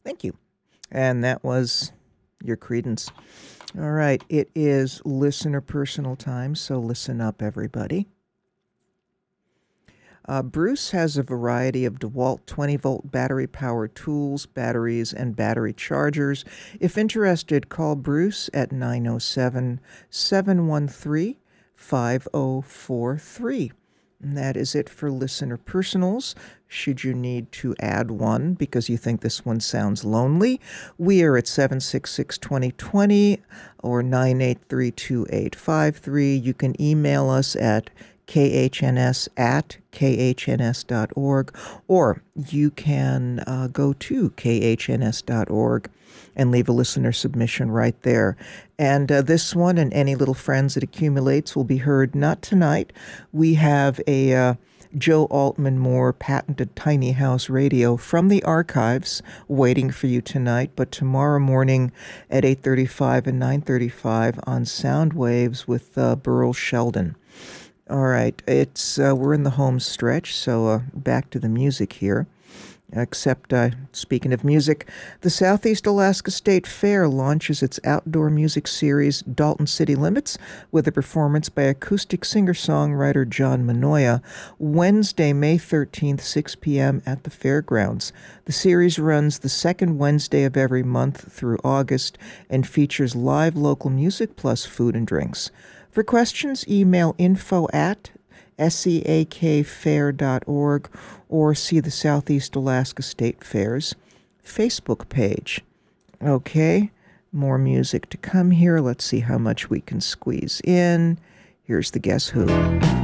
Thank you. And that was your Credence. All right, it is listener personal time, so listen up, everybody. Bruce has a variety of DeWalt 20-volt battery-powered tools, batteries, and battery chargers. If interested, call Bruce at 907-713-5043. And that is it for listener personals. Should you need to add one because you think this one sounds lonely, we are at 766-2020 or 983-2853. You can email us at khns@khns.org, or you can go to khns.org and leave a listener submission right there. And this one and any little friends it accumulates will be heard not tonight. We have a Joe Altman Moore patented tiny house radio from the archives waiting for you tonight, but tomorrow morning at 8:35 and 9:35 on Sound Waves with Burl Sheldon. All right, it's we're in the home stretch, so back to the music here. Except, speaking of music, the Southeast Alaska State Fair launches its outdoor music series, Dalton City Limits, with a performance by acoustic singer-songwriter John Manoia, Wednesday, May 13th, 6 p.m. at the fairgrounds. The series runs the second Wednesday of every month through August and features live local music plus food and drinks. For questions, email info@seakfair.org or see the Southeast Alaska State Fair's Facebook page. Okay, more music to come here. Let's see how much we can squeeze in. Here's the Guess Who.